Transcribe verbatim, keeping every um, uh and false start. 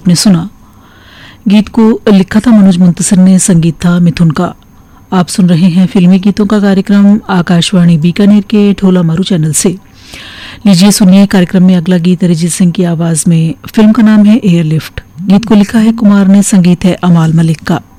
आपने सुना। गीत को लिखा था मनोज मुंतसिर ने, संगीत था मिथुन का। आप सुन रहे हैं फिल्मी गीतों का कार्यक्रम आकाशवाणी बीकानेर के ढोला मारू चैनल से। लीजिए सुनिए कार्यक्रम में अगला गीत अरिजीत सिंह की आवाज में। फिल्म का नाम है एयरलिफ्ट। गीत को लिखा है कुमार ने, संगीत है अमाल मलिक का।